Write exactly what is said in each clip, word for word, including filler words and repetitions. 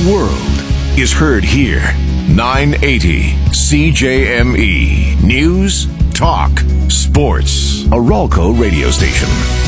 world is heard here. nine eighty C J M E. News, talk, sports. A Ralco radio station.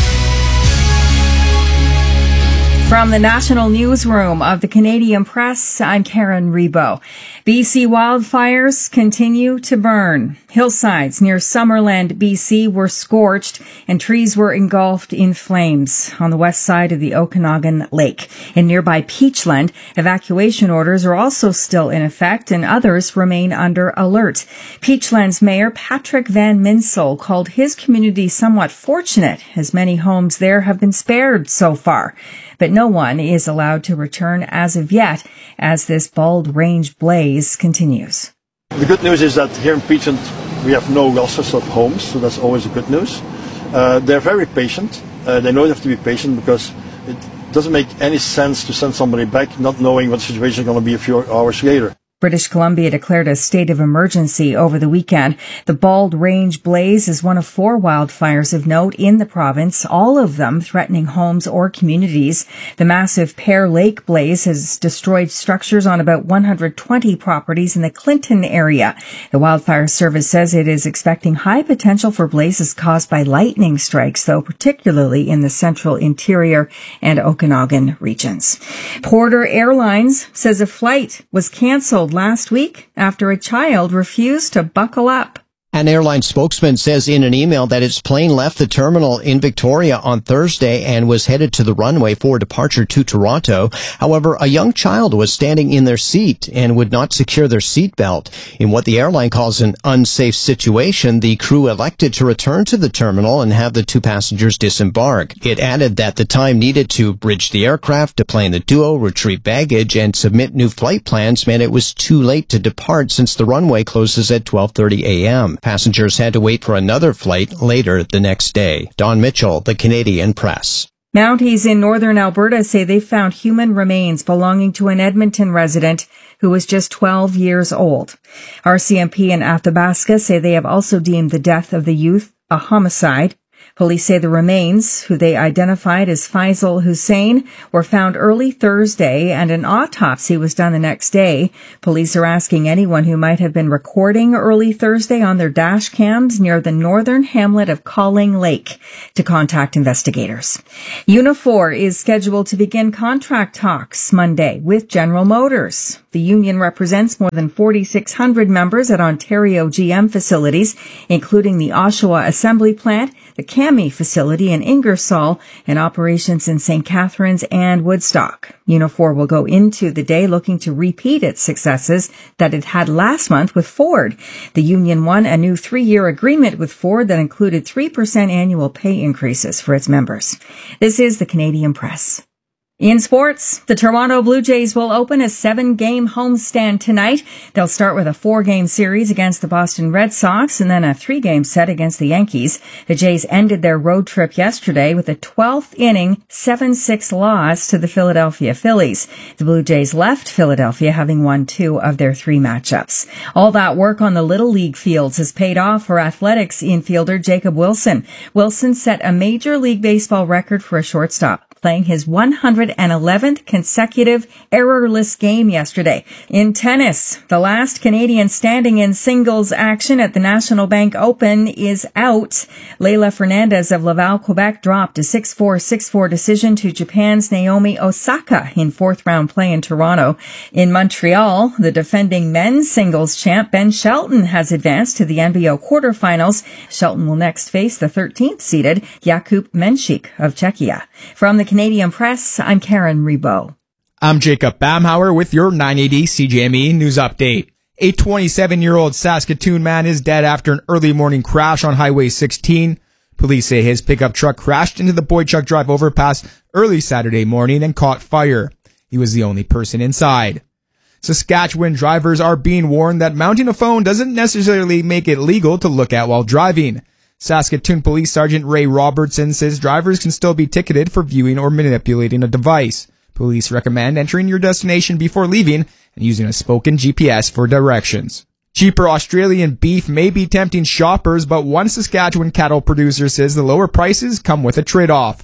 From the National Newsroom of the Canadian Press, I'm Karen Rebo. B C wildfires continue to burn. Hillsides near Summerland, B C were scorched and trees were engulfed in flames on the west side of the Okanagan Lake. In nearby Peachland, evacuation orders are also still in effect and others remain under alert. Peachland's Mayor Patrick Van Minsel called his community somewhat fortunate as many homes there have been spared so far. But no one is allowed to return as of yet as this Bald Range blaze continues. The good news is that here in Peachland we have no losses of homes, so that's always the good news. Uh, they're very patient. Uh, they know they have to be patient because it doesn't make any sense to send somebody back not knowing what the situation is going to be a few hours later. British Columbia declared a state of emergency over the weekend. The Bald Range blaze is one of four wildfires of note in the province, all of them threatening homes or communities. The massive Pear Lake blaze has destroyed structures on about one hundred twenty properties in the Clinton area. The Wildfire Service says it is expecting high potential for blazes caused by lightning strikes, though particularly in the central interior and Okanagan regions. Porter Airlines says a flight was canceled last week after a child refused to buckle up. An airline spokesman says in an email that its plane left the terminal in Victoria on Thursday and was headed to the runway for departure to Toronto. However, a young child was standing in their seat and would not secure their seatbelt. In what the airline calls an unsafe situation, the crew elected to return to the terminal and have the two passengers disembark. It added that the time needed to bridge the aircraft, deplane the duo, retrieve baggage, and submit new flight plans meant it was too late to depart since the runway closes at twelve thirty a.m. Passengers had to wait for another flight later the next day. Don Mitchell, the Canadian Press. Mounties in northern Alberta say they found human remains belonging to an Edmonton resident who was just twelve years old. R C M P in Athabasca say they have also deemed the death of the youth a homicide. Police say the remains, who they identified as Faisal Hussein, were found early Thursday and an autopsy was done the next day. Police are asking anyone who might have been recording early Thursday on their dash cams near the northern hamlet of Calling Lake to contact investigators. Unifor is scheduled to begin contract talks Monday with General Motors. The union represents more than forty-six hundred members at Ontario G M facilities, including the Oshawa Assembly Plant, the Cami facility in Ingersoll, and operations in Saint Catharines and Woodstock. Unifor will go into the day looking to repeat its successes that it had last month with Ford. The union won a new three-year agreement with Ford that included three percent annual pay increases for its members. This is the Canadian Press. In sports, the Toronto Blue Jays will open a seven-game homestand tonight. They'll start with a four-game series against the Boston Red Sox and then a three-game set against the Yankees. The Jays ended their road trip yesterday with a twelfth inning seven six loss to the Philadelphia Phillies. The Blue Jays left Philadelphia having won two of their three matchups. All that work on the Little League fields has paid off for Athletics infielder Jacob Wilson. Wilson set a Major League Baseball record for a shortstop, playing his one hundred eleventh consecutive errorless game yesterday. In tennis, the last Canadian standing in singles action at the National Bank Open is out. Leylah Fernandez of Laval, Quebec dropped a six four, six four decision to Japan's Naomi Osaka in fourth round play in Toronto. In Montreal, the defending men's singles champ Ben Shelton has advanced to the N B O quarterfinals. Shelton will next face the thirteenth seeded Jakub Menchik of Czechia. From the Canadian Press, I'm Karen Rebo. I'm Jacob Bamhauer with your nine eighty C J M E News Update. A twenty-seven-year-old Saskatoon man is dead after an early morning crash on Highway sixteen. Police say his pickup truck crashed into the Boychuk Drive overpass early Saturday morning and caught fire. He was the only person inside. Saskatchewan drivers are being warned that mounting a phone doesn't necessarily make it legal to look at while driving. Saskatoon Police Sergeant Ray Robertson says drivers can still be ticketed for viewing or manipulating a device. Police recommend entering your destination before leaving and using a spoken G P S for directions. Cheaper Australian beef may be tempting shoppers, but one Saskatchewan cattle producer says the lower prices come with a trade-off.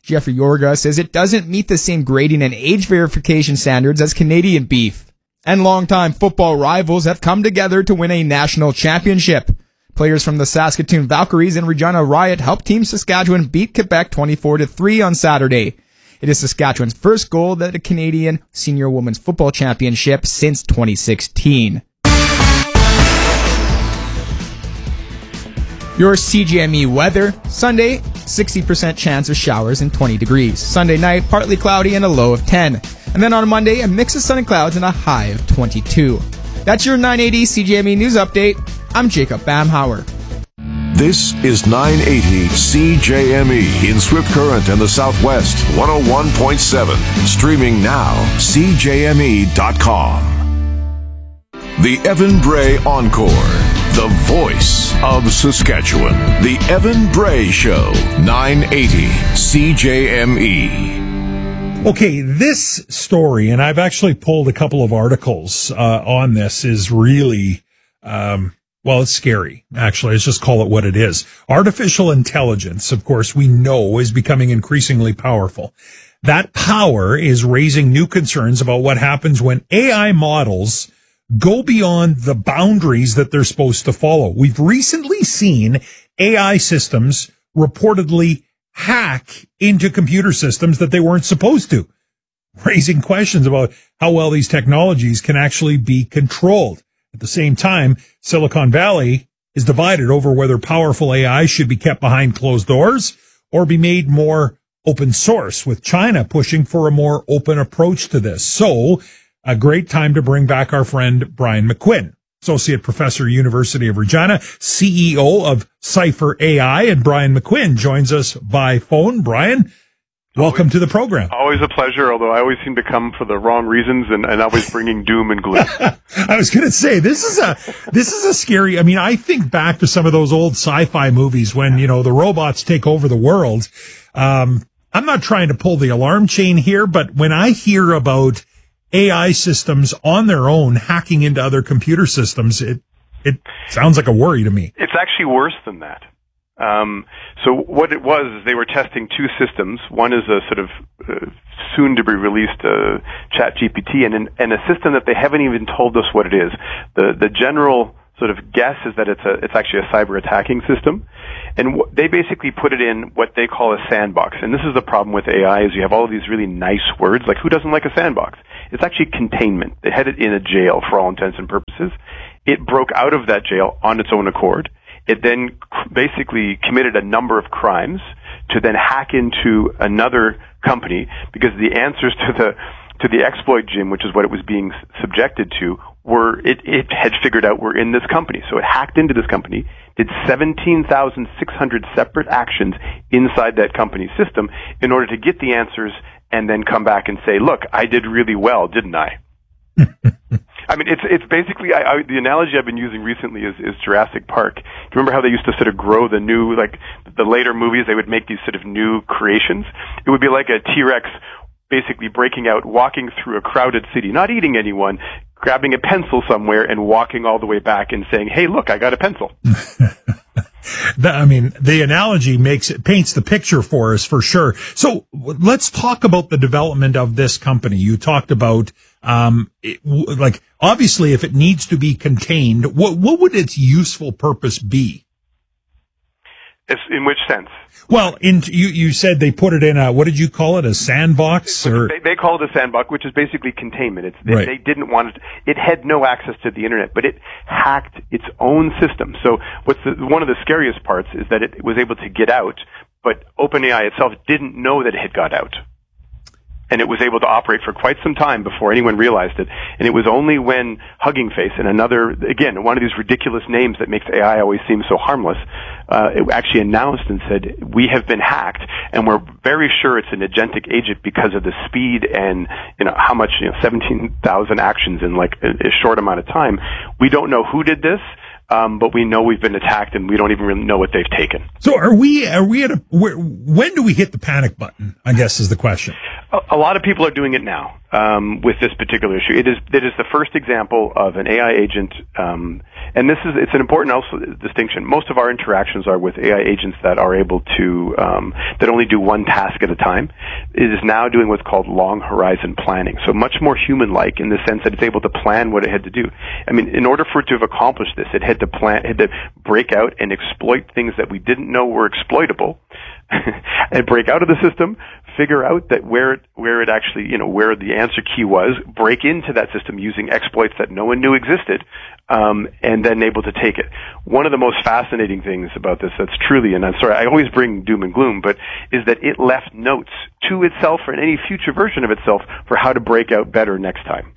Jeffrey Yorga says it doesn't meet the same grading and age verification standards as Canadian beef. And longtime football rivals have come together to win a national championship. Players from the Saskatoon Valkyries and Regina Riot helped Team Saskatchewan beat Quebec twenty-four to three on Saturday. It is Saskatchewan's first gold at a Canadian Senior Women's Football Championship since twenty sixteen. Your C G M E weather. Sunday, sixty percent chance of showers and twenty degrees. Sunday night, partly cloudy and a low of ten. And then on Monday, a mix of sun and clouds and a high of twenty-two. That's your nine eighty C G M E News Update. I'm Jacob Bamhauer. This is nine eighty C J M E in Swift Current and the Southwest, one oh one point seven. Streaming now, C J M E dot com. The Evan Bray Encore, the voice of Saskatchewan. The Evan Bray Show, nine eighty C J M E. Okay, this story, and I've actually pulled a couple of articles uh, on this, is really, um, well, it's scary, actually. Let's just call it what it is. Artificial intelligence, of course, we know is becoming increasingly powerful. That power is raising new concerns about what happens when A I models go beyond the boundaries that they're supposed to follow. We've recently seen A I systems reportedly hack into computer systems that they weren't supposed to, raising questions about how well these technologies can actually be controlled. At the same time, Silicon Valley is divided over whether powerful A I should be kept behind closed doors or be made more open source, with China pushing for a more open approach to this. So, a great time to bring back our friend Brian McQuinn, Associate Professor, University of Regina, C E O of Cypher A I, and Brian McQuinn joins us by phone. Brian, welcome always, to the program. Always a pleasure, although I always seem to come for the wrong reasons and, and always bringing doom and gloom. I was going to say, this is a, this is a scary, I mean, I think back to some of those old sci-fi movies when, you know, the robots take over the world. Um, I'm not trying to pull the alarm chain here, but when I hear about A I systems on their own hacking into other computer systems, it it sounds like a worry to me. It's actually worse than that. Um, so what it was is they were testing two systems. One is a sort of uh, soon-to-be-released uh, ChatGPT, and, an, and a system that they haven't even told us what it is. The the general sort of guess is that it's a it's actually a cyber attacking system, and w- they basically put it in what they call a sandbox. And this is the problem with A I: is you have all of these really nice words, like who doesn't like a sandbox? It's actually containment. They had it in a jail for all intents and purposes. It broke out of that jail on its own accord. It then basically committed a number of crimes to then hack into another company, because the answers to the to the exploit, Jim, which is what it was being subjected to, were it, it had figured out were in this company. So it hacked into this company, did seventeen thousand six hundred separate actions inside that company's system in order to get the answers, and then come back and say, look, I did really well, didn't I? I mean, it's it's basically, I, I, the analogy I've been using recently is, is Jurassic Park. Do you remember how they used to sort of grow the new, like, the later movies, they would make these sort of new creations? It would be like a T-Rex basically breaking out, walking through a crowded city, not eating anyone, grabbing a pencil somewhere and walking all the way back and saying, hey, look, I got a pencil. The, I mean, the analogy makes it paints the picture for us for sure. So let's talk about the development of this company. You talked about, um, it, like, obviously, if it needs to be contained, what what would its useful purpose be? It's, in which sense? Well, in, you, you said they put it in a, what did you call it, a sandbox? Or They, they call it a sandbox, which is basically containment. It's, they, right. they didn't want it, it had no access to the internet, but it hacked its own system. So what's the, one of the scariest parts is that it was able to get out, but OpenAI itself didn't know that it had got out. And it was able to operate for quite some time before anyone realized it. And it was only when Hugging Face and another, again, one of these ridiculous names that makes A I always seem so harmless, uh, it actually announced and said, we have been hacked, and we're very sure it's an agentic agent because of the speed and, you know, how much, you know, seventeen thousand actions in like a, a short amount of time. We don't know who did this. Um, but we know we've been attacked, and we don't even really know what they've taken. So, are we? Are we at a? Where, when do we hit the panic button? I guess is the question. A lot of people are doing it now um, with this particular issue. It is it is the first example of an A I agent, um, and this is it's an important also distinction. Most of our interactions are with A I agents that are able to um, that only do one task at a time. It is now doing what's called long horizon planning, so much more human-like in the sense that it's able to plan what it had to do. I mean, in order for it to have accomplished this, it had to plan, had to break out and exploit things that we didn't know were exploitable, and break out of the system, figure out that where it, where it actually, you know, where the answer key was, break into that system using exploits that no one knew existed, um, and then able to take it. One of the most fascinating things about this that's truly, and I'm sorry, I always bring doom and gloom, but is that it left notes to itself or in any future version of itself for how to break out better next time.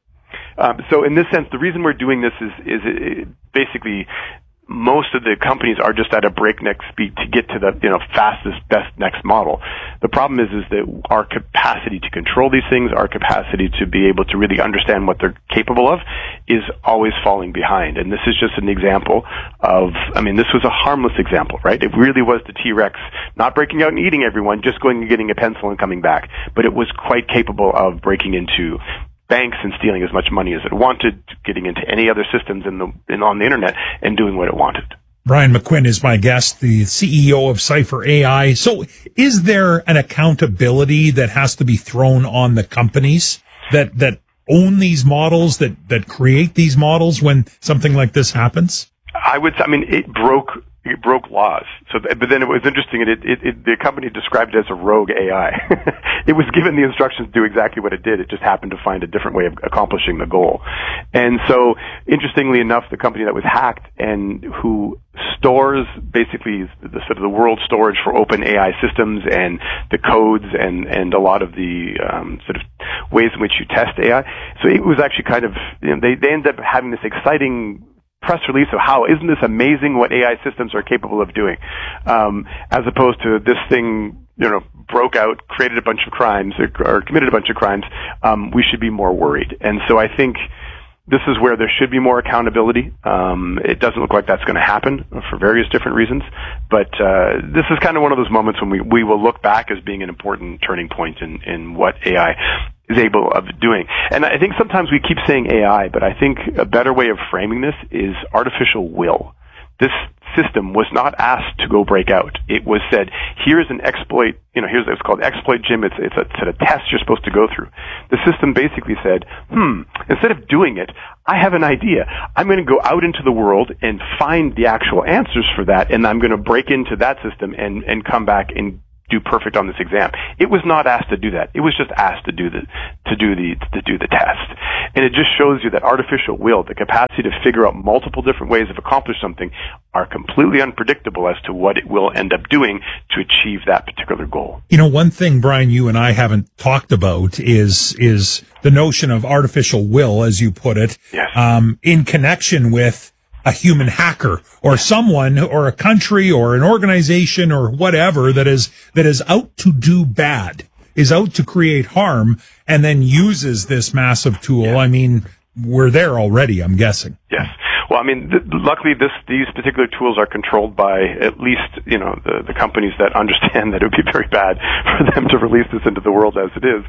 um, so in this sense, the reason we're doing this is, is it basically most of the companies are just at a breakneck speed to get to the, you know, fastest, best next model. The problem is, is that our capacity to control these things, our capacity to be able to really understand what they're capable of is always falling behind. And this is just an example of, I mean, this was a harmless example, right? It really was the T-Rex not breaking out and eating everyone, just going and getting a pencil and coming back. But it was quite capable of breaking into banks and stealing as much money as it wanted, getting into any other systems in the in, on the internet and doing what it wanted. Brian McQuinn is my guest, the C E O of Cypher A I. So is there an accountability that has to be thrown on the companies that, that own these models, that, that create these models when something like this happens? I would, I mean, it broke It broke laws. So, but then it was interesting. It, it, it, the company described it as a rogue A I. It was given the instructions to do exactly what it did. It just happened to find a different way of accomplishing the goal. And so, interestingly enough, the company that was hacked and who stores basically the sort of the world storage for open A I systems and the codes and and a lot of the um, sort of ways in which you test A I. So it was actually kind of, you know, they they ended up having this exciting press release of how isn't this amazing what A I systems are capable of doing, um, as opposed to this thing, you know, broke out, created a bunch of crimes or, or committed a bunch of crimes. Um, we should be more worried, and so I think this is where there should be more accountability. Um, it doesn't look like that's going to happen for various different reasons, but uh, this is kind of one of those moments when we we will look back as being an important turning point in in what A I is able of doing. And I think sometimes we keep saying A I, but I think a better way of framing this is artificial will. This system was not asked to go break out. It was said, here's an exploit, you know, here's, it's called Exploit Gym. It's, it's a set of tests you're supposed to go through. The system basically said, hmm, instead of doing it, I have an idea. I'm going to go out into the world and find the actual answers for that, and I'm going to break into that system and, and come back and do perfect on this exam. It was not asked to do that. It was just asked to do the to do the to do the test. And it just shows you that artificial will, the capacity to figure out multiple different ways of accomplishing something, are completely unpredictable as to what it will end up doing to achieve that particular goal. You know, one thing, Brian, you and I haven't talked about is is the notion of artificial will, as you put it, yes. um, in connection with a human hacker or someone or a country or an organization or whatever that is, that is out to do bad, is out to create harm, and then uses this massive tool. Yeah. I mean, we're there already, I'm guessing. Yes. Well, I mean, th- luckily this, these particular tools are controlled by at least, you know, the, the companies that understand that it would be very bad for them to release this into the world as it is.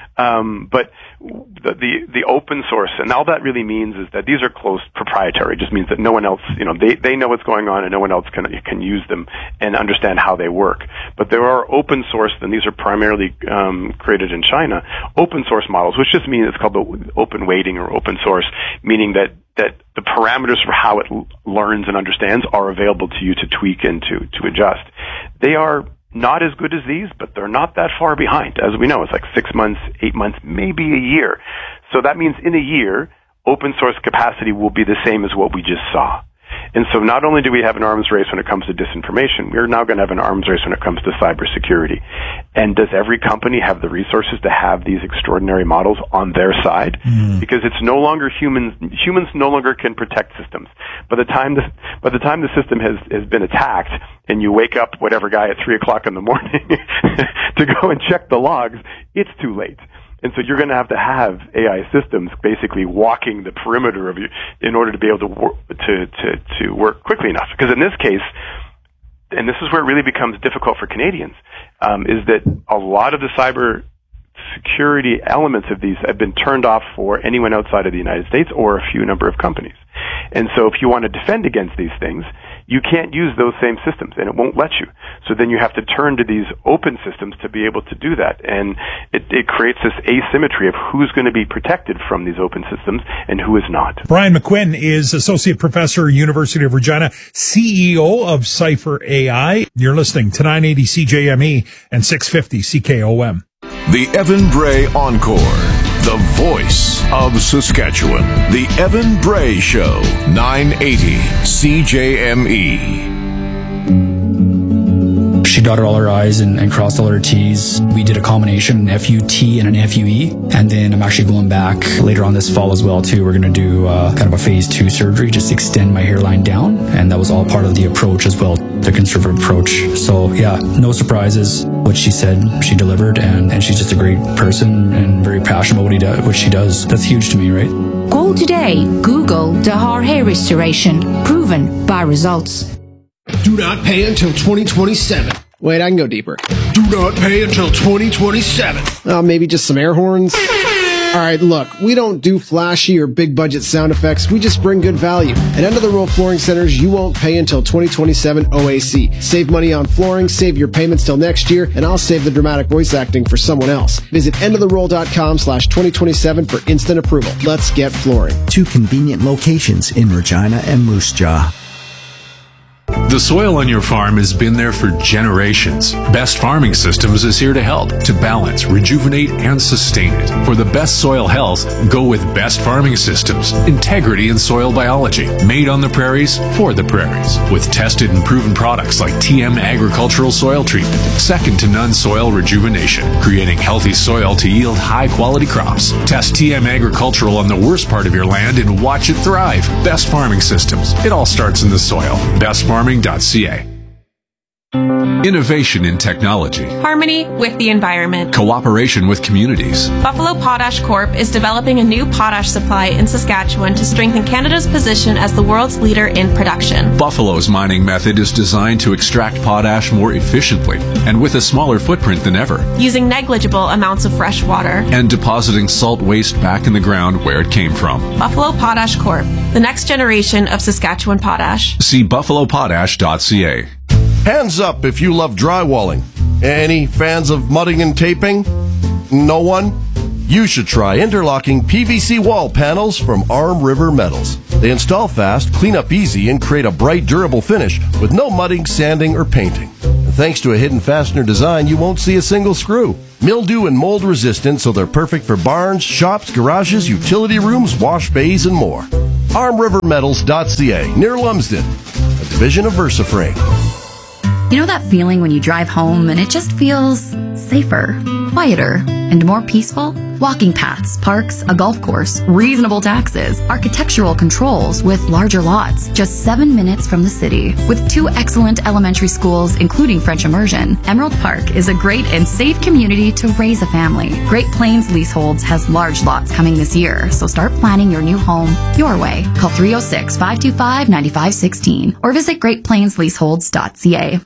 Um, but the, the, the open source, and all that really means is that these are closed proprietary. It just means that no one else, you know, they, they know what's going on and no one else can, can use them and understand how they work. But there are open source, and these are primarily, um, created in China, open source models, which just means it's called the open weighting or open source, meaning that, that the parameters for how it l- learns and understands are available to you to tweak and to, to adjust. They are not as good as these, but they're not that far behind. As we know, it's like six months, eight months, maybe a year. So that means in a year, open source capacity will be the same as what we just saw. And so not only do we have an arms race when it comes to disinformation, we're now going to have an arms race when it comes to cybersecurity. And does every company have the resources to have these extraordinary models on their side? Mm. Because it's no longer humans, humans no longer can protect systems. By the time the, by the time the system has, has been attacked and you wake up whatever guy at three o'clock in the morning to go and check the logs, it's too late. And so you're going to have to have A I systems basically walking the perimeter of you in order to be able to work, to, to, to work quickly enough. Because in this case, and this is where it really becomes difficult for Canadians, um, is that a lot of the cyber security elements of these have been turned off for anyone outside of the United States or a few number of companies. And so if you want to defend against these things, you can't use those same systems, and it won't let you. So then you have to turn to these open systems to be able to do that. And it, it creates this asymmetry of who's going to be protected from these open systems and who is not. Brian McQuinn is Associate Professor, University of Regina, C E O of Cypher A I. You're listening to nine eighty C J M E and six fifty C K O M. The Evan Bray Encore, the voice of Saskatchewan. The Evan Bray Show, nine eighty C J M E. She dotted all her I's and, and crossed all her T's. We did a combination, an F U T and an F U E. And then I'm actually going back later on this fall as well, too. We're going to do uh, kind of a phase two surgery, just extend my hairline down. And that was all part of the approach as well, the conservative approach. So, yeah, no surprises. What she said, she delivered. And, and she's just a great person and very passionate about what, he do, what she does. That's huge to me, right? Call today. Google Dahar Hair Restoration. Proven by results. Do not pay until twenty twenty-seven. Wait, I can go deeper. Do not pay until twenty twenty-seven. Uh, maybe just some air horns? All right, look, we don't do flashy or big budget sound effects. We just bring good value. At End of the Row Flooring Centers, you won't pay until twenty twenty-seven O A C. Save money on flooring, save your payments till next year, and I'll save the dramatic voice acting for someone else. Visit endoftheroll.com slash 2027 for instant approval. Let's get flooring. Two convenient locations in Regina and Moose Jaw. The soil on your farm has been there for generations. Best Farming Systems is here to help, to balance, rejuvenate, and sustain it. For the best soil health, go with Best Farming Systems. Integrity in soil biology, made on the prairies, for the prairies. With tested and proven products like T M Agricultural Soil Treatment, second to none soil rejuvenation, creating healthy soil to yield high-quality crops. Test T M Agricultural on the worst part of your land and watch it thrive. Best Farming Systems. It all starts in the soil. best farming dot c a. Innovation in technology. Harmony with the environment. Cooperation with communities. Buffalo Potash Corp is developing a new potash supply in Saskatchewan to strengthen Canada's position as the world's leader in production. Buffalo's mining method is designed to extract potash more efficiently and with a smaller footprint than ever. Using negligible amounts of fresh water. And depositing salt waste back in the ground where it came from. Buffalo Potash Corp, the next generation of Saskatchewan potash. See buffalo potash dot c a. Hands up if you love drywalling. Any fans of mudding and taping? No one? You should try interlocking P V C wall panels from Arm River Metals. They install fast, clean up easy, and create a bright, durable finish with no mudding, sanding, or painting. And thanks to a hidden fastener design, you won't see a single screw. Mildew and mold resistant, so they're perfect for barns, shops, garages, utility rooms, wash bays, and more. arm river metals dot c a, near Lumsden, a division of VersaFrame. You know that feeling when you drive home and it just feels safer, quieter, and more peaceful? Walking paths, parks, a golf course, reasonable taxes, architectural controls with larger lots, just seven minutes from the city. With two excellent elementary schools, including French immersion, Emerald Park is a great and safe community to raise a family. Great Plains Leaseholds has large lots coming this year, so start planning your new home your way. Call three oh six, five two five, nine five one six or visit great plains leaseholds dot c a.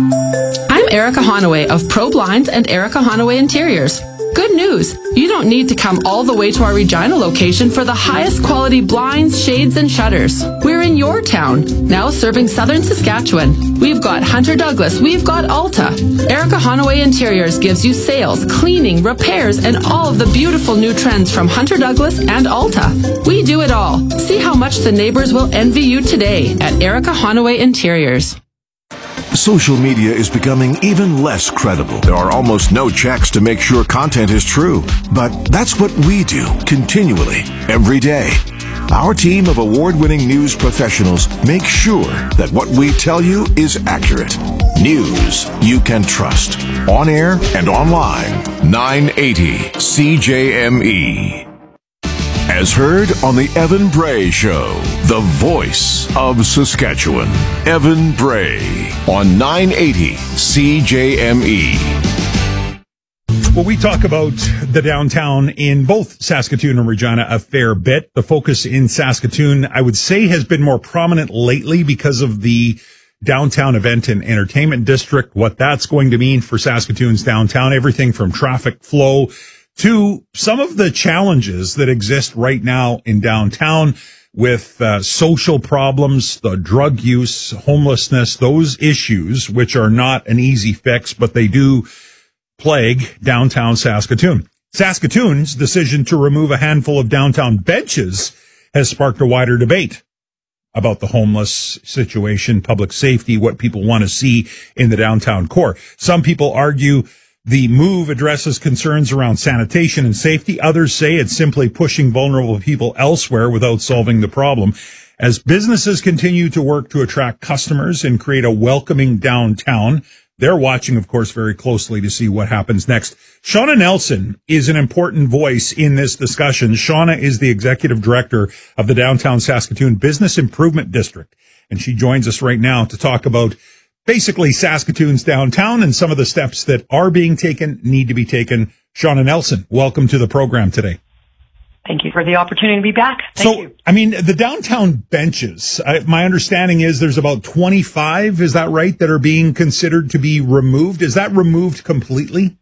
I'm Erica Honaway of Pro Blinds and Erica Honaway Interiors. Good news! You don't need to come all the way to our Regina location for the highest quality blinds, shades, and shutters. We're in your town, now serving southern Saskatchewan. We've got Hunter Douglas, we've got Alta. Erica Honaway Interiors gives you sales, cleaning, repairs, and all of the beautiful new trends from Hunter Douglas and Alta. We do it all. See how much the neighbors will envy you today at Erica Honaway Interiors. Social media is becoming even less credible. There are almost no checks to make sure content is true. But that's what we do continually, every day. Our team of award-winning news professionals make sure that what we tell you is accurate. News you can trust. On air and online. nine eighty C J M E. As heard on the Evan Bray Show, the voice of Saskatchewan. Evan Bray on nine eighty C J M E. Well, we talk about the downtown in both Saskatoon and Regina a fair bit. The focus in Saskatoon, I would say, has been more prominent lately because of the downtown event and entertainment district, what that's going to mean for Saskatoon's downtown, everything from traffic flow to some of the challenges that exist right now in downtown with uh, social problems, the drug use, homelessness, those issues, which are not an easy fix, but they do plague downtown Saskatoon. Saskatoon's decision to remove a handful of downtown benches has sparked a wider debate about the homeless situation, public safety, what people want to see in the downtown core. Some people argue the move addresses concerns around sanitation and safety. Others say it's simply pushing vulnerable people elsewhere without solving the problem. As businesses continue to work to attract customers and create a welcoming downtown, they're watching, of course, very closely to see what happens next. Shauna Nelson is an important voice in this discussion. Shauna is the executive director of the Downtown Saskatoon Business Improvement District, and she joins us right now to talk about basically Saskatoon's downtown and some of the steps that are being taken, need to be taken. Shauna Nelson, welcome to the program today. Thank you for the opportunity to be back. Thank so, you. I mean, the downtown benches, I, my understanding is there's about twenty-five, is that right, that are being considered to be removed? Is that removed completely?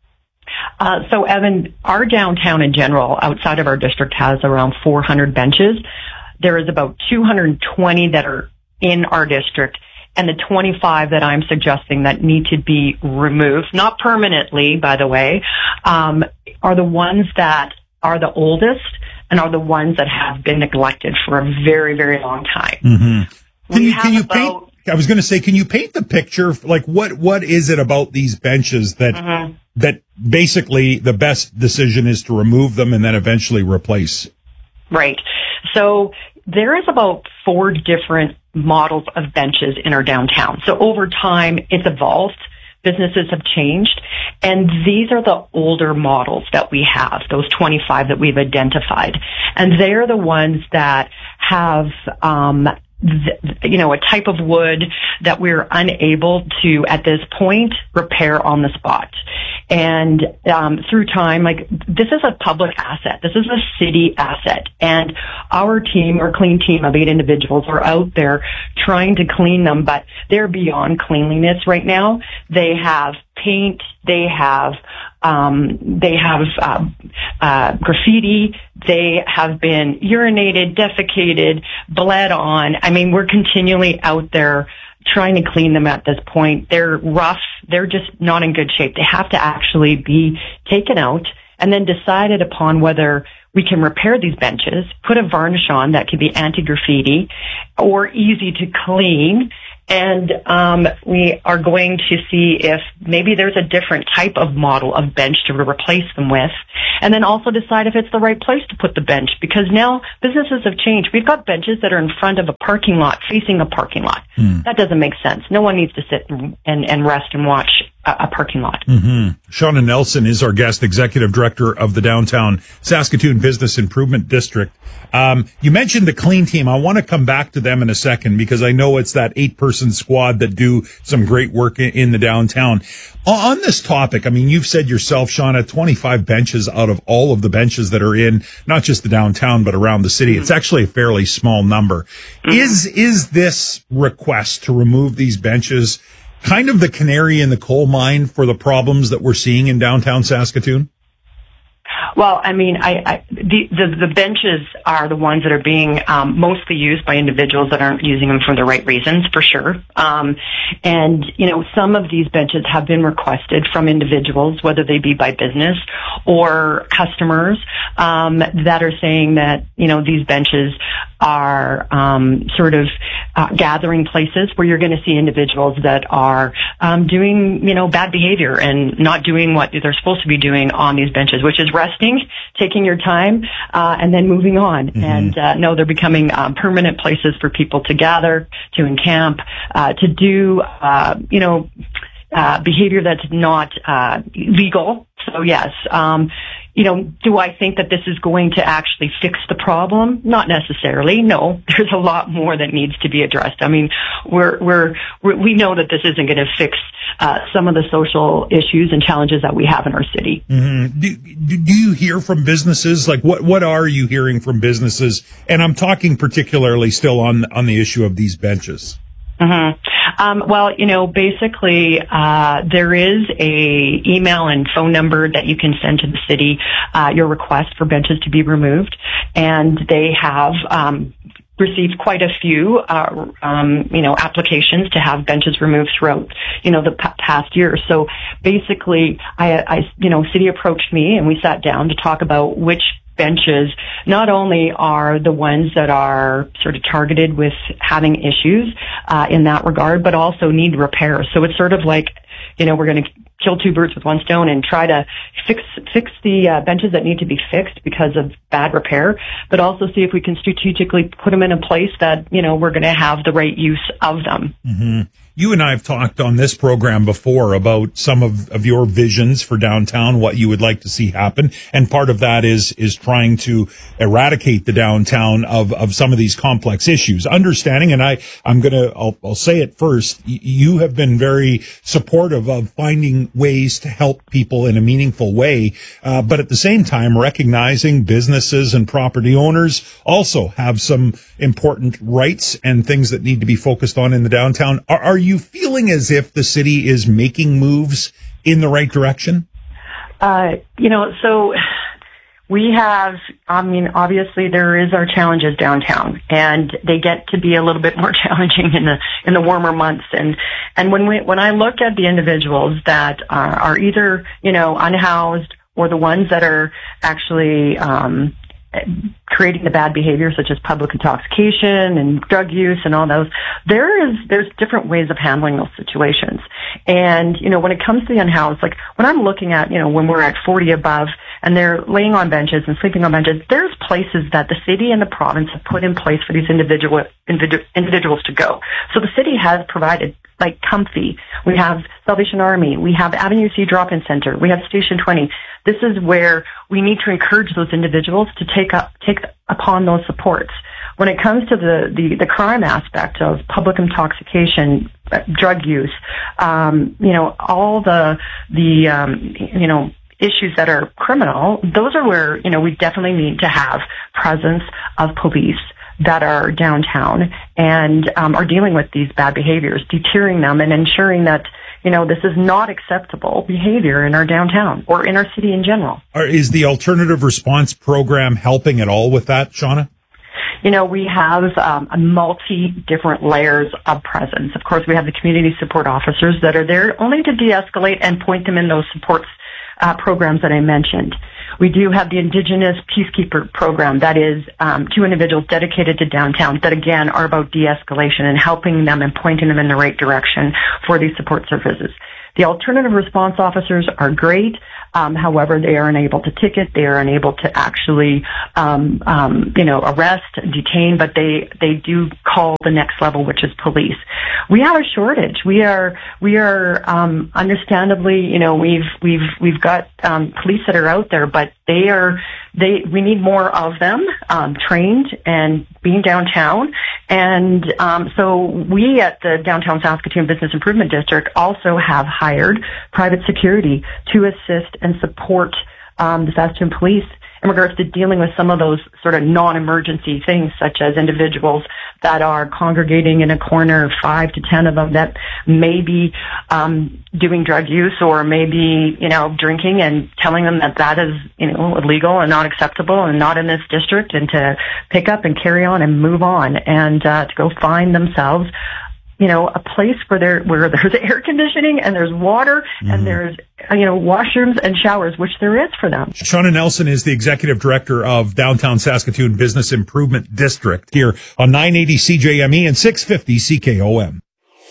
Uh, so, Evan, our downtown in general, outside of our district, has around four hundred benches. There is about two hundred twenty that are in our district, and the twenty-five that I'm suggesting that need to be removed, not permanently, by the way, um, are the ones that are the oldest and are the ones that have been neglected for a very, very long time. Mm-hmm. Can you, can you about, paint, I was going to say, can you paint the picture? Like, what, what is it about these benches that, mm-hmm. that basically the best decision is to remove them and then eventually replace? Right. So there is about four different models of benches in our downtown. So over time, it's evolved. Businesses have changed, and these are the older models that we have, those twenty-five that we've identified. And they're the ones that have, um, th- you know, a type of wood that we're unable to, at this point, repair on the spot. And um, through time, like, this is a public asset. This is a city asset. And our team, our clean team of eight individuals, are out there trying to clean them, but they're beyond cleanliness right now. They have paint. They have um, they have uh, uh, graffiti. They have been urinated, defecated, bled on. I mean, we're continually out there trying to clean them at this point. They're rough. They're just not in good shape. They have to actually be taken out and then decided upon whether we can repair these benches, put a varnish on that could be anti-graffiti or easy to clean. And um, we are going to see if maybe there's a different type of model of bench to replace them with, and then also decide if it's the right place to put the bench, because now businesses have changed. We've got benches that are in front of a parking lot, facing a parking lot. Mm. That doesn't make sense. No one needs to sit and, and, and rest and watch a, a parking lot. Mm-hmm. Shauna Nelson is our guest, executive director of the Downtown Saskatoon Business Improvement District. Um, you mentioned the clean team. I want to come back to them in a second because I know it's that eight-person squad that do some great work in, in the downtown. On this topic, I mean, you've said yourself, Shauna, twenty-five benches out of all of the benches that are in not just the downtown but around the city. Mm-hmm. It's actually a fairly small number. Mm-hmm. Is is this request to remove these benches kind of the canary in the coal mine for the problems that we're seeing in downtown Saskatoon? Well, I mean, I, I the, the the benches are the ones that are being um, mostly used by individuals that aren't using them for the right reasons, for sure. Um, and you know, some of these benches have been requested from individuals, whether they be by business or customers, um, that are saying that you know these benches are um, sort of uh, gathering places where you're going to see individuals that are um, doing you know bad behavior and not doing what they're supposed to be doing on these benches, which is resting, taking your time, uh, and then moving on. Mm-hmm. And uh, no, they're becoming um, permanent places for people to gather, to encamp, uh, to do, uh, you know, uh, behavior that's not uh, legal. So yes, um, you know, do I think that this is going to actually fix the problem? Not necessarily. No, there's a lot more that needs to be addressed. I mean, we're we're, we're we know that this isn't going to fix uh, some of the social issues and challenges that we have in our city. Mm-hmm. Do, do you hear from businesses? Like, what what are you hearing from businesses? And I'm talking particularly still on on the issue of these benches. Mm-hmm. Um, well, you know, basically, uh, there is a email and phone number that you can send to the city, uh, your request for benches to be removed. And they have, um, received quite a few, uh, um, you know, applications to have benches removed throughout, you know, the p- past year. So basically, I, I, you know, city approached me and we sat down to talk about which benches not only are the ones that are sort of targeted with having issues uh, in that regard, but also need repair. So it's sort of like, you know, we're going to kill two birds with one stone and try to fix fix the uh, benches that need to be fixed because of bad repair, but also see if we can strategically put them in a place that, you know, we're going to have the right use of them. Mm-hmm. You and I have talked on this program before about some of, of your visions for downtown, what you would like to see happen. And part of that is, is trying to eradicate the downtown of, of some of these complex issues. Understanding, and I, I'm going to, I'll, I'll say it first, you have been very supportive of finding ways to help people in a meaningful way. Uh, but at the same time, recognizing businesses and property owners also have some important rights and things that need to be focused on in the downtown. Are, are you feeling as if the city is making moves in the right direction? Uh, you know, so we have, I mean, obviously there is our challenges downtown, and they get to be a little bit more challenging in the in the warmer months. And and when we when I look at the individuals that are, are either, you know, unhoused or the ones that are actually um, creating the bad behavior, such as public intoxication and drug use and all those, there is, there's different ways of handling those situations. And, you know, when it comes to the unhoused, like when I'm looking at, you know, when we're at forty above and they're laying on benches and sleeping on benches, there's places that the city and the province have put in place for these individual, individu- individuals to go. So the city has provided like Comfy. We have Salvation Army. We have Avenue C Drop-In Center. We have Station twenty. This is where we need to encourage those individuals to take up, take upon those supports. When it comes to the, the, the crime aspect of public intoxication, uh, drug use, um, you know, all the, the, um, you know, issues that are criminal, those are where, you know, we definitely need to have presence of police that are downtown and um, are dealing with these bad behaviors, deterring them and ensuring that, you know, this is not acceptable behavior in our downtown or in our city in general. Is the alternative response program helping at all with that, Shauna? You know, we have um, a multi different layers of presence. Of course, we have the community support officers that are there only to de-escalate and point them in those supports uh, programs that I mentioned. We do have the Indigenous Peacekeeper program that is um, two individuals dedicated to downtown that, again, are about de-escalation and helping them and pointing them in the right direction for these support services. The alternative response officers are great. Um, however, they are unable to ticket. They are unable to actually, um, um, you know, arrest, detain, but they, they do call the next level, which is police. We have a shortage. We are, we are, um, understandably, you know, we've, we've, we've got, um, police that are out there, but they are, they, we need more of them, um, trained and being downtown. And, um, so we at the Downtown Saskatoon Business Improvement District also have hired private security to assist and support, um, the Saskatoon Police in regards to dealing with some of those sort of non-emergency things, such as individuals that are congregating in a corner, five to ten of them that may be um, doing drug use or maybe, you know, drinking, and telling them that that is, you know, illegal and not acceptable and not in this district, and to pick up and carry on and move on and uh, to go find themselves, you know, a place where there where there's air conditioning and there's water mm-hmm. and there's, you know, washrooms and showers, which there is for them. Shauna Nelson is the Executive Director of Downtown Saskatoon Business Improvement District here on nine eighty C J M E and six fifty C K O M.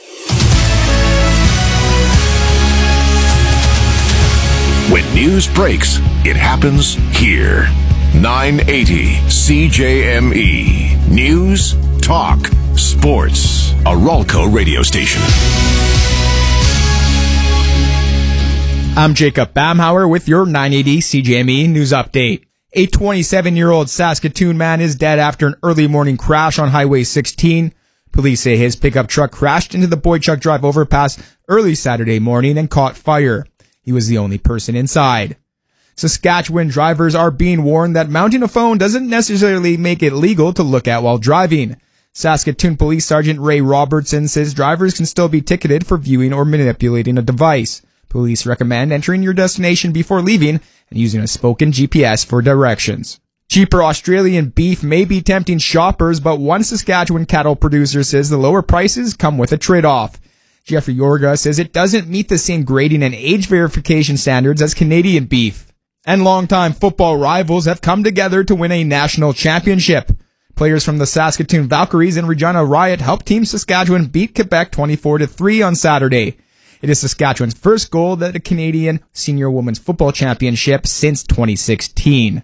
When news breaks, it happens here. nine eighty C J M E. News, talk, sports. A Ralco radio station. I'm Jacob Bamhauer with your nine eighty C J M E news update. A twenty-seven-year-old Saskatoon man is dead after an early morning crash on Highway sixteen. Police say his pickup truck crashed into the Boychuk Drive overpass early Saturday morning and caught fire. He was the only person inside. Saskatchewan drivers are being warned that mounting a phone doesn't necessarily make it legal to look at while driving. Saskatoon Police Sergeant Ray Robertson says drivers can still be ticketed for viewing or manipulating a device. Police recommend entering your destination before leaving and using a spoken G P S for directions. Cheaper Australian beef may be tempting shoppers, but one Saskatchewan cattle producer says the lower prices come with a trade-off. Jeffrey Yorga says it doesn't meet the same grading and age verification standards as Canadian beef. And longtime football rivals have come together to win a national championship. Players from the Saskatoon Valkyries and Regina Riot helped Team Saskatchewan beat Quebec twenty-four to three on Saturday. It is Saskatchewan's first gold at a Canadian Senior Women's Football Championship since twenty sixteen.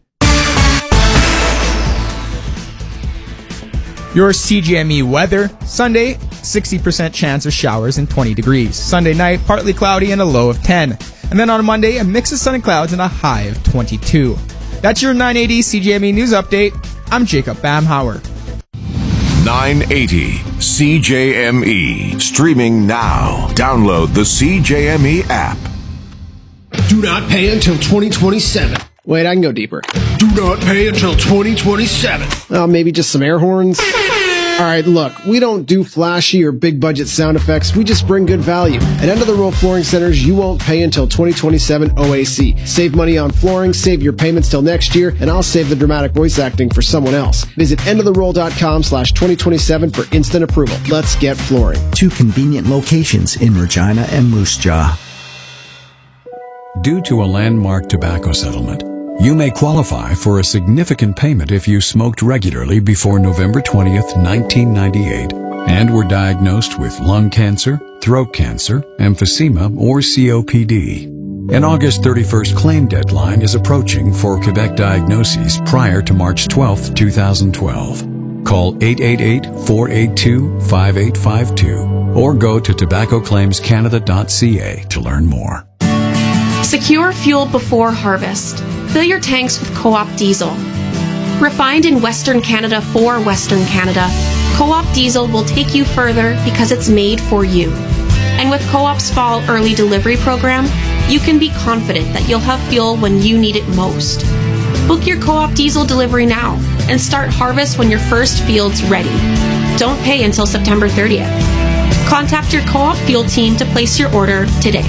Your C G M E weather. Sunday, sixty percent chance of showers and twenty degrees. Sunday night, partly cloudy and a low of ten. And then on Monday, a mix of sun and clouds and a high of twenty-two. That's your nine eighty C G M E News Update. I'm Jacob Bamhauer. nine eighty C J M E. Streaming now. Download the C J M E app. Do not pay until twenty twenty-seven. Wait, I can go deeper. Do not pay until twenty twenty-seven. Oh, maybe just some air horns? All right, look, we don't do flashy or big budget sound effects. We just bring good value. At End of the Row Flooring Centers, you won't pay until twenty twenty-seven O A C. Save money on flooring, save your payments till next year, and I'll save the dramatic voice acting for someone else. Visit end of the roll dot com slash twenty twenty-seven for instant approval. Let's get flooring. Two convenient locations in Regina and Moose Jaw. Due to a landmark tobacco settlement, you may qualify for a significant payment if you smoked regularly before November twentieth, nineteen ninety-eight, and were diagnosed with lung cancer, throat cancer, emphysema, or C O P D. An August thirty-first claim deadline is approaching for Quebec diagnoses prior to March twelfth, twenty twelve. Call eight eight eight, four eight two, five eight five two or go to tobacco claims canada dot c a to learn more. Secure fuel before harvest. Fill your tanks with Co-op diesel. Refined in Western Canada for Western Canada, Co-op diesel will take you further because it's made for you. And with Co-op's fall early delivery program, you can be confident that you'll have fuel when you need it most. Book your Co-op diesel delivery now and start harvest when your first field's ready. Don't pay until September thirtieth. Contact your Co-op fuel team to place your order today.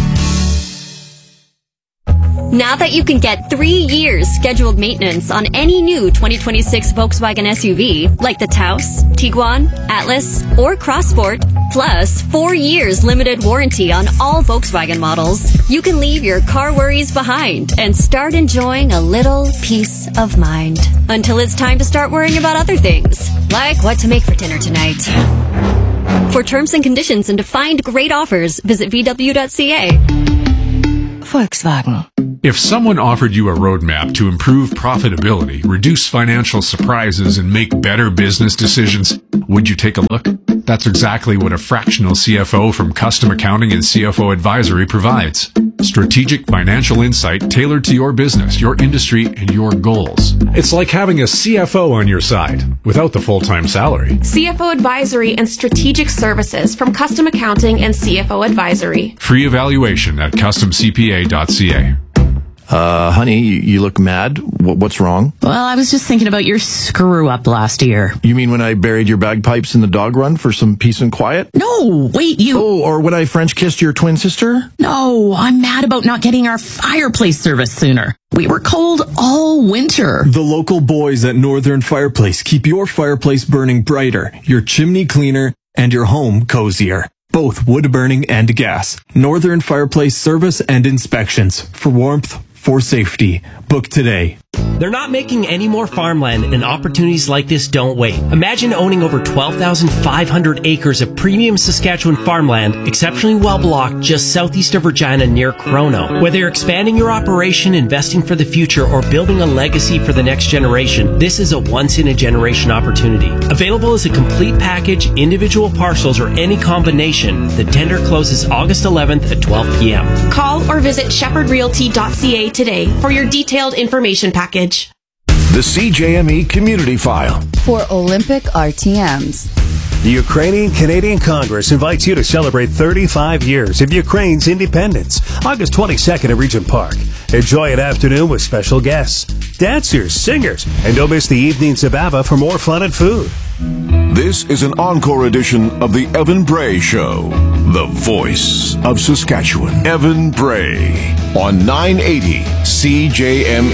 Now that you can get three years scheduled maintenance on any new twenty twenty-six Volkswagen S U V, like the Taos, Tiguan, Atlas, or Crossport, plus four years limited warranty on all Volkswagen models, you can leave your car worries behind and start enjoying a little peace of mind. Until it's time to start worrying about other things, like what to make for dinner tonight. For terms and conditions and to find great offers, visit v w dot c a. Volkswagen. If someone offered you a roadmap to improve profitability, reduce financial surprises, and make better business decisions, would you take a look? That's exactly what a fractional C F O from Custom Accounting and C F O Advisory provides. Strategic financial insight tailored to your business, your industry, and your goals. It's like having a C F O on your side without the full-time salary. C F O Advisory and Strategic Services from Custom Accounting and C F O Advisory. Free evaluation at custom c p a dot c a. Uh, honey, you, you look mad. W- what's wrong? Well, I was just thinking about your screw-up last year. You mean when I buried your bagpipes in the dog run for some peace and quiet? No, wait, you... Oh, or when I French kissed your twin sister? No, I'm mad about not getting our fireplace service sooner. We were cold all winter. The local boys at Northern Fireplace keep your fireplace burning brighter, your chimney cleaner, and your home cozier. Both wood burning and gas. Northern Fireplace service and inspections. For warmth, for safety. Book today. They're not making any more farmland, and opportunities like this don't wait. Imagine owning over twelve thousand five hundred acres of premium Saskatchewan farmland, exceptionally well blocked just southeast of Regina near Crono. Whether you're expanding your operation, investing for the future, or building a legacy for the next generation, this is a once-in-a-generation opportunity. Available as a complete package, individual parcels, or any combination, the tender closes August eleventh at twelve p.m. Call or visit shepherd realty dot c a today for your detailed information package. The C J M E Community File. For Olympic R T Ms. The Ukrainian-Canadian Congress invites you to celebrate thirty-five years of Ukraine's independence, August twenty-second at Regent Park. Enjoy an afternoon with special guests, dancers, singers, and don't miss the evenings of ABBA for more fun and food. This This is an encore edition of the Evan Bray Show, the voice of Saskatchewan. Evan Bray on nine eighty C J M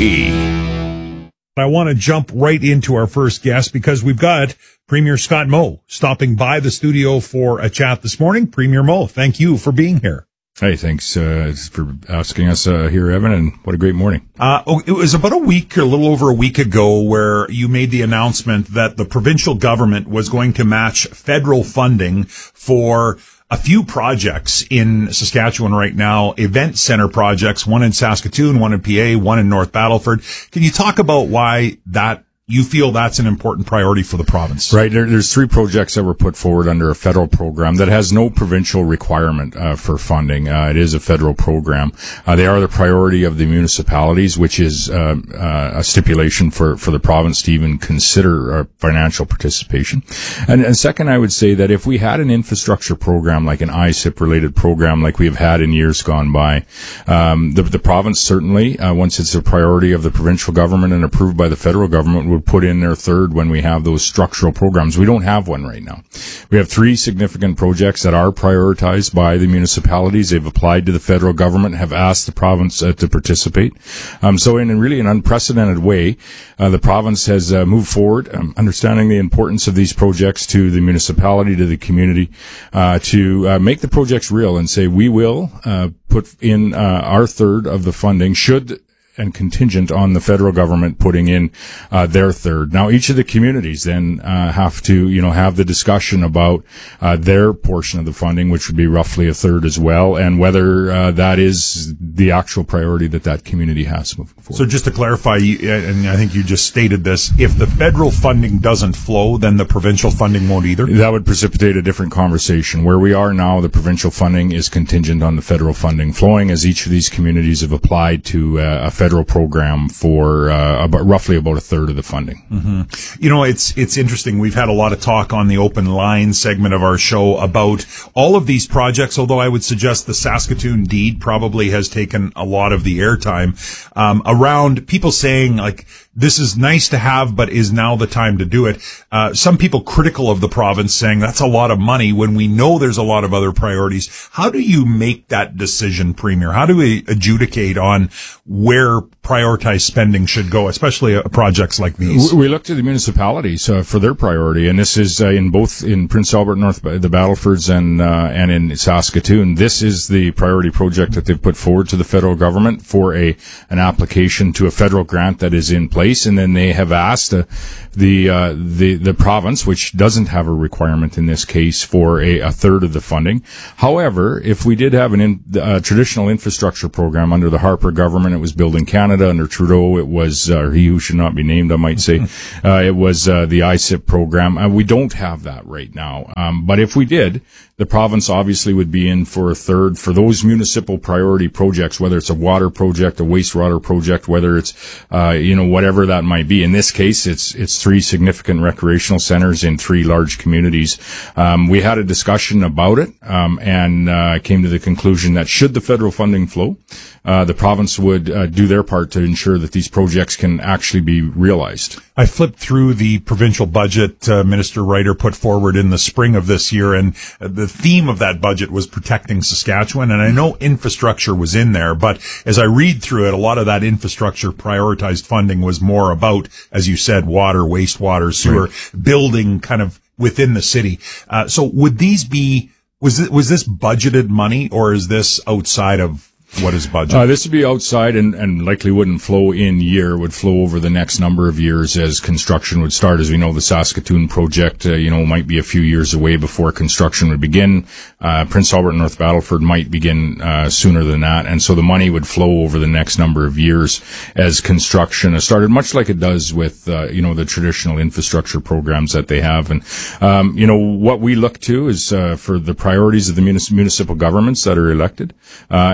E. I want to jump right into our first guest because we've got Premier Scott Moe stopping by the studio for a chat this morning. Premier Moe, thank you for being here. Hey, thanks uh, for asking us uh, here, Evan, and what a great morning. Uh, oh, it was about a week, or a little over a week ago, where you made the announcement that the provincial government was going to match federal funding for a few projects in Saskatchewan right now, event center projects, one in Saskatoon, one in P A, one in North Battleford. Can you talk about why that you feel that's an important priority for the province? Right. There, there's three projects that were put forward under a federal program that has no provincial requirement uh, for funding. Uh, it is a federal program. Uh, they are the priority of the municipalities, which is uh, uh, a stipulation for, for the province to even consider uh, financial participation. And, and second, I would say that if we had an infrastructure program, like an I S I P-related program like we have had in years gone by, um, the, the province certainly, uh, once it's a priority of the provincial government and approved by the federal government, would put in their third when we have those structural programs. We don't have one right now. We have three significant projects that are prioritized by the municipalities. They've applied to the federal government, have asked the province uh, to participate. Um, so in a really an unprecedented way, uh, the province has uh, moved forward, um, understanding the importance of these projects to the municipality, to the community, uh, to uh, make the projects real and say we will uh, put in uh, our third of the funding should and contingent on the federal government putting in uh, their third. Now, each of the communities then uh, have to, you know, have the discussion about uh, their portion of the funding, which would be roughly a third as well, and whether uh, that is the actual priority that that community has moving forward. So just to clarify, and I think you just stated this, if the federal funding doesn't flow, then the provincial funding won't either? That would precipitate a different conversation. Where we are now, the provincial funding is contingent on the federal funding flowing, as each of these communities have applied to uh, a federal federal program for uh, about roughly about a third of the funding. Mm-hmm. You know, it's it's interesting. We've had a lot of talk on the open line segment of our show about all of these projects, although I would suggest the Saskatoon deed probably has taken a lot of the airtime um, around people saying, like, this is nice to have, but is now the time to do it. Uh, some people critical of the province saying that's a lot of money when we know there's a lot of other priorities. How do you make that decision, Premier? How do we adjudicate on where prioritized spending should go, especially uh, projects like these? We look to the municipalities uh, for their priority, and this is uh, in both in Prince Albert, North, the Battlefords, and uh, and in Saskatoon. This is the priority project that they've put forward to the federal government for a an application to a federal grant that is in place. And then they have asked uh, the uh, the the province, which doesn't have a requirement in this case, for a, a third of the funding. However, if we did have an in, uh, traditional infrastructure program under the Harper government, it was Building Canada. Under Trudeau, it was uh, or he who should not be named, I might say, uh, it was uh, the I S I P program. Uh, we don't have that right now. Um, but if we did, the province obviously would be in for a third for those municipal priority projects, whether it's a water project, a wastewater project, whether it's uh, you know whatever that might be. In this case, it's it's three significant recreational centers in three large communities. Um, we had a discussion about it um, and uh, came to the conclusion that should the federal funding flow, uh, the province would uh, do their part to ensure that these projects can actually be realized. I flipped through the provincial budget uh, Minister Ryder put forward in the spring of this year, and the theme of that budget was protecting Saskatchewan. And I know infrastructure was in there, but as I read through it, a lot of that infrastructure prioritized funding was more about, as you said, water, wastewater, sewer, right, building kind of within the city. Uh, so would these be, was it, was this budgeted money, or is this outside of what is budget? Uh, this would be outside and, and likely wouldn't flow in year, would flow over the next number of years as construction would start. As we know, the Saskatoon project, uh, you know, might be a few years away before construction would begin. Uh, Prince Albert and North Battleford might begin, uh, sooner than that. And so the money would flow over the next number of years as construction has started, much like it does with, uh, you know, the traditional infrastructure programs that they have. And, um, you know, what we look to is, uh, for the priorities of the munic- municipal governments that are elected, uh, and then,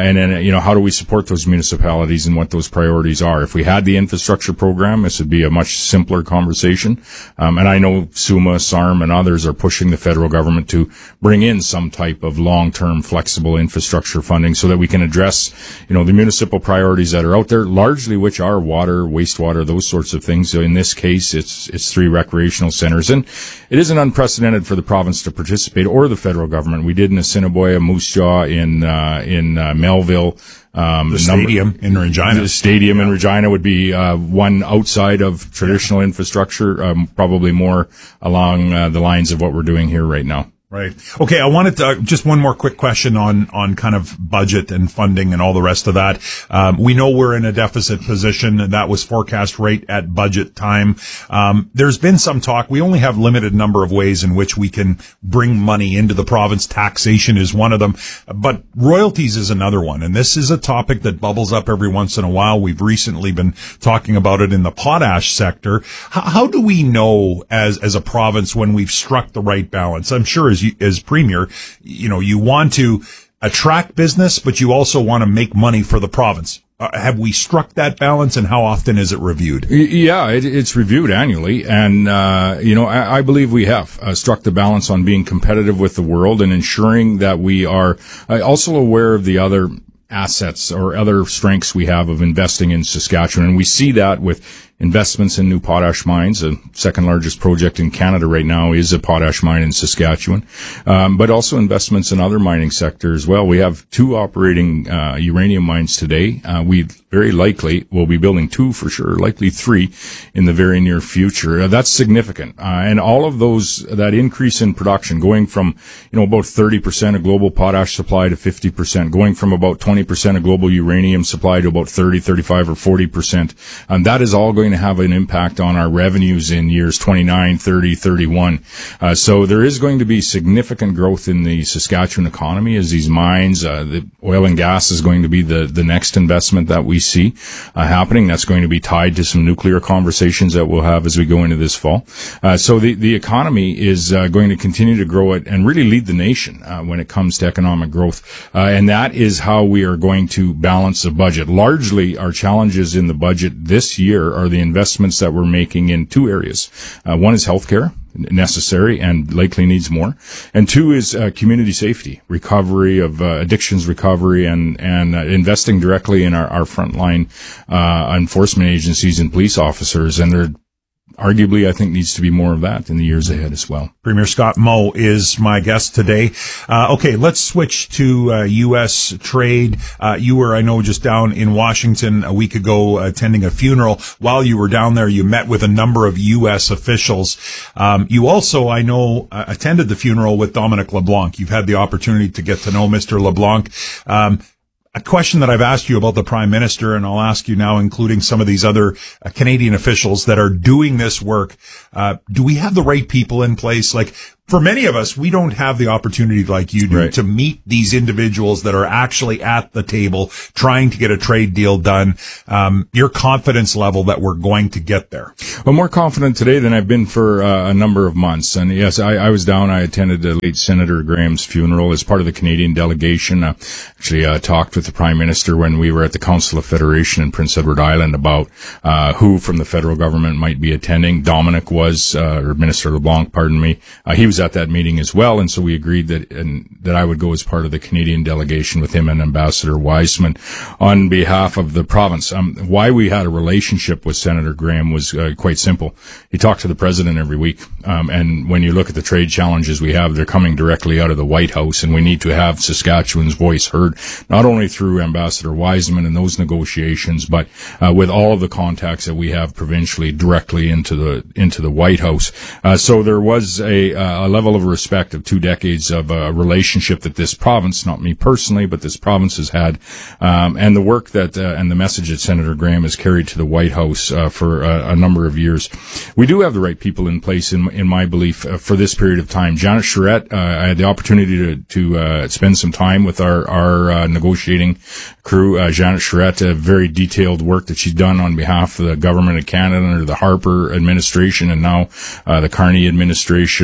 you know, how do we support those municipalities and what those priorities are? If we had the infrastructure program, this would be a much simpler conversation. Um, and I know SUMA, SARM, and others are pushing the federal government to bring in some type of long-term flexible infrastructure funding so that we can address, you know, the municipal priorities that are out there, largely which are water, wastewater, those sorts of things. So in this case, it's, it's three recreational centers. And it isn't unprecedented for the province to participate, or the federal government. We did in Assiniboia, Moose Jaw, in, uh, in, uh, Melville. Um, the stadium number, in Regina. The stadium yeah. in Regina would be, uh, one outside of traditional yeah. infrastructure, um, probably more along, uh, the lines of what we're doing here right now. Right. Okay. I wanted to, uh, just one more quick question on, on kind of budget and funding and all the rest of that. Um, we know we're in a deficit position, and that was forecast right at budget time. Um, there's been some talk. We only have limited number of ways in which we can bring money into the province. Taxation is one of them, but royalties is another one. And this is a topic that bubbles up every once in a while. We've recently been talking about it in the potash sector. How, how do we know as, as a province when we've struck the right balance? I'm sure as as premier, you know, you want to attract business, but you also want to make money for the province. Uh, have we struck that balance, and how often is it reviewed? Yeah, it, it's reviewed annually. And, uh, you know, I, I believe we have uh, struck the balance on being competitive with the world and ensuring that we are uh, also aware of the other assets or other strengths we have of investing in Saskatchewan. And we see that with investments in new potash mines. The second largest project in Canada right now is a potash mine in Saskatchewan, um, but also investments in other mining sectors as well. We have two operating uh, uranium mines today. Uh, we very likely will be building two for sure, likely three in the very near future. Uh, that's significant. Uh, and all of those, that increase in production going from, you know, about thirty percent of global potash supply to fifty percent, going from about twenty percent of global uranium supply to about thirty, thirty-five, or forty percent. And that is all going to have an impact on our revenues in years twenty-nine, thirty, thirty-one. Uh, so there is going to be significant growth in the Saskatchewan economy as these mines, uh, the oil and gas is going to be the, the next investment that we see uh, happening. That's going to be tied to some nuclear conversations that we'll have as we go into this fall. Uh, so the, the economy is uh, going to continue to grow it and really lead the nation uh, when it comes to economic growth. Uh, and that is how we are going to balance the budget. Largely, our challenges in the budget this year are the investments that we're making in two areas. Uh, one is healthcare, necessary and likely needs more, and two is uh, community safety, recovery of uh, addictions recovery, and and uh, investing directly in our, our frontline uh, enforcement agencies and police officers. And they're arguably, I think, needs to be more of that in the years ahead as well. Premier Scott Moe is my guest today. Uh, okay, let's switch to uh, U S trade. Uh, you were, I know, just down in Washington a week ago attending a funeral. While you were down there, you met with a number of U S officials. Um, you also, I know, uh, attended the funeral with Dominic LeBlanc. You've had the opportunity to get to know Mister LeBlanc. Um, A question that I've asked you about the Prime Minister, and I'll ask you now, including some of these other uh, Canadian officials that are doing this work. Uh, do we have the right people in place? Like, for many of us, we don't have the opportunity like you do right. to meet these individuals that are actually at the table trying to get a trade deal done. Um, your confidence level that we're going to get there? I'm more confident today than I've been for uh, a number of months. And yes, I, I was down. I attended the late Senator Graham's funeral as part of the Canadian delegation. Uh, actually, uh, talked with the Prime Minister when we were at the Council of Federation in Prince Edward Island about uh, who from the federal government might be attending. Dominic was, uh, or Minister LeBlanc, pardon me. Uh, he was at that meeting as well, and so we agreed that and that I would go as part of the Canadian delegation with him and Ambassador Wiseman on behalf of the province. Um, why we had a relationship with Senator Graham was uh, quite simple. He talked to the president every week, um, and when you look at the trade challenges we have, they're coming directly out of the White House, and we need to have Saskatchewan's voice heard, not only through Ambassador Wiseman and those negotiations, but uh, with all of the contacts that we have provincially directly into the into the White House. Uh, so there was a, a level of respect of two decades of a relationship that this province, not me personally, but this province has had, um, and the work that uh, and the message that Senator Graham has carried to the White House uh, for a, a number of years. We do have the right people in place, in in my belief, uh, for this period of time. Janet Charette, uh, I had the opportunity to to uh, spend some time with our our uh, negotiating crew. Uh, Janet Charette, uh, very detailed work that she's done on behalf of the government of Canada under the Harper administration and now uh, the Carney administration. Uh,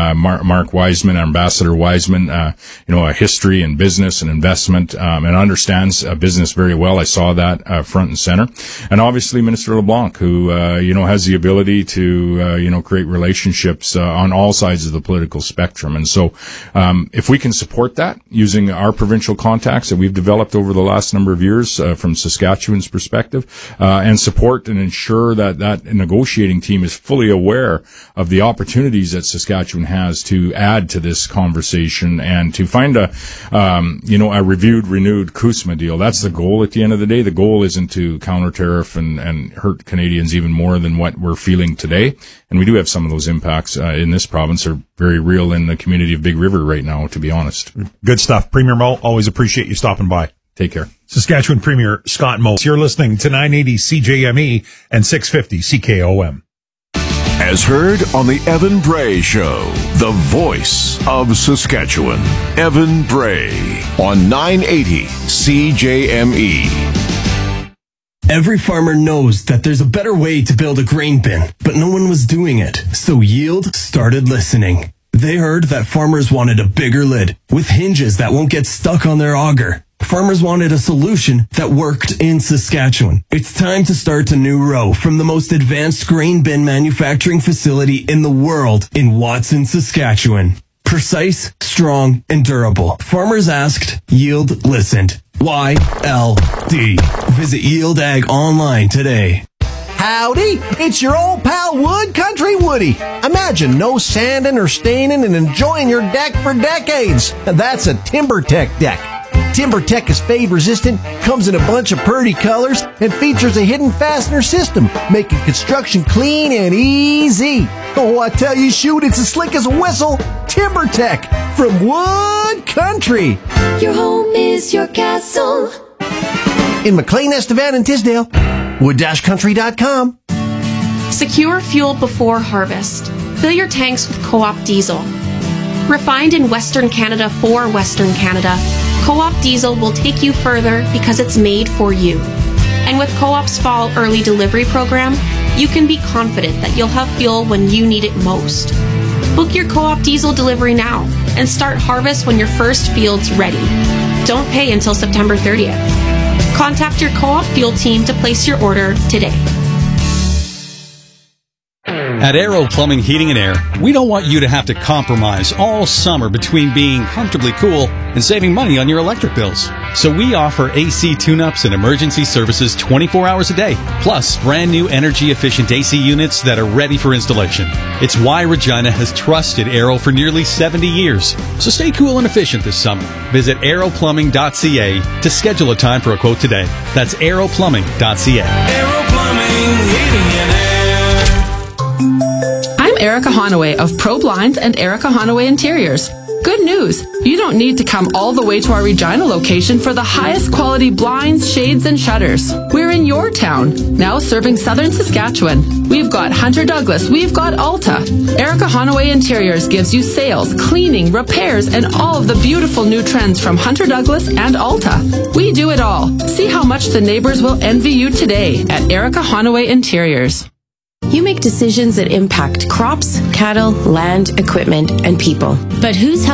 uh, Mark, Mark Wiseman, Ambassador Wiseman, uh, you know, a history in business and investment, um, and understands uh, business very well. I saw that uh, front and center. And obviously Minister LeBlanc, who, uh, you know, has the ability to, uh, you know, create relationships uh, on all sides of the political spectrum. And so, um, if we can support that using our provincial contacts that we've developed over the last number of years uh, from Saskatchewan's perspective, uh, and support and ensure that that negotiating team is fully aware of the opportunities that Saskatchewan has to add to this conversation and to find a, um, you know, a reviewed, renewed CUSMA deal. That's the goal at the end of the day. The goal isn't to counter tariff and, and hurt Canadians even more than what we're feeling today. And we do have some of those impacts uh, in this province are very real in the community of Big River right now, to be honest. Good stuff. Premier Moe, always appreciate you stopping by. Take care. Saskatchewan Premier Scott Moe. You're listening to nine eighty C J M E and six fifty C K O M. As heard on the Evan Bray Show, the voice of Saskatchewan. Evan Bray on nine eighty C J M E. Every farmer knows that there's a better way to build a grain bin, but no one was doing it. So Yield started listening. They heard that farmers wanted a bigger lid with hinges that won't get stuck on their auger. Farmers wanted a solution that worked in Saskatchewan. It's time to start a new row from the most advanced grain bin manufacturing facility in the world in Watson, Saskatchewan. Precise, strong, and durable. Farmers asked, Yield listened. Y L D. Visit Yield Ag online today. Howdy, it's your old pal Wood Country Woody. Imagine no sanding or staining and enjoying your deck for decades. That's a TimberTech deck. TimberTech is fade resistant, comes in a bunch of pretty colors, and features a hidden fastener system, making construction clean and easy. Oh, I tell you, shoot, it's as slick as a whistle. TimberTech from Wood Country. Your home is your castle. In McLean, Estevan, and Tisdale. wood country dot com. Secure fuel before harvest. Fill your tanks with Co-op diesel. Refined in Western Canada for Western Canada, Co-op diesel will take you further because it's made for you. And with Co-op's fall early delivery program, you can be confident that you'll have fuel when you need it most. Book your Co-op diesel delivery now and start harvest when your first field's ready. Don't pay until September thirtieth. Contact your Co-op fuel team to place your order today. At Aero Plumbing, Heating and Air, we don't want you to have to compromise all summer between being comfortably cool and saving money on your electric bills. So we offer A C tune-ups and emergency services twenty-four hours a day, plus brand new energy-efficient A C units that are ready for installation. It's why Regina has trusted Aero for nearly seventy years. So stay cool and efficient this summer. Visit aero plumbing dot c a to schedule a time for a quote today. That's aero plumbing dot c a. Aero Plumbing, Heating and Air. I'm Erica Honaway of Pro Blinds and Erica Honaway Interiors. Good news! You don't need to come all the way to our Regina location for the highest quality blinds, shades, and shutters. We're in your town, now serving southern Saskatchewan. We've got Hunter Douglas, we've got Alta. Erica Honaway Interiors gives you sales, cleaning, repairs, and all of the beautiful new trends from Hunter Douglas and Alta. We do it all. See how much the neighbors will envy you today at Erica Honaway Interiors. You make decisions that impact crops, cattle, land, equipment, and people. But who's